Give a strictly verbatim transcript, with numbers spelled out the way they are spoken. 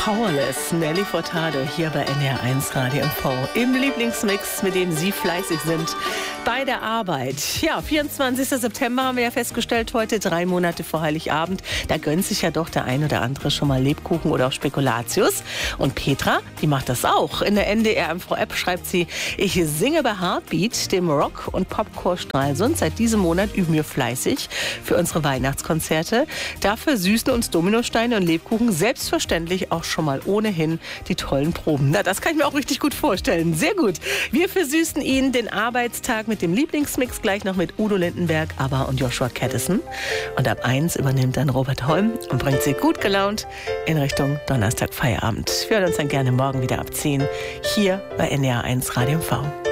Powerless, Nelly Furtado hier bei N D R eins Radio M V im Lieblingsmix, mit dem Sie fleißig sind bei der Arbeit. Ja, vierundzwanzigster September haben wir ja festgestellt, heute drei Monate vor Heiligabend. Da gönnt sich ja doch der ein oder andere schon mal Lebkuchen oder auch Spekulatius. Und Petra, die macht das auch. In der N D R M V-App schreibt sie: Ich singe bei Heartbeat, dem Rock- und Popchor Stralsund. Seit diesem Monat üben wir fleißig für unsere Weihnachtskonzerte. Dafür süßen uns Dominosteine und Lebkuchen selbstverständlich auch schon mal ohnehin die tollen Proben. Na, das kann ich mir auch richtig gut vorstellen. Sehr gut. Wir versüßen Ihnen den Arbeitstag mit dem Lieblingsmix, gleich noch mit Udo Lindenberg, ABBA und Joshua Caddison. Und ab eins übernimmt dann Robert Holm und bringt Sie gut gelaunt in Richtung Donnerstag Feierabend. Wir hören uns dann gerne morgen wieder ab zehn hier bei N D R eins Radio M V.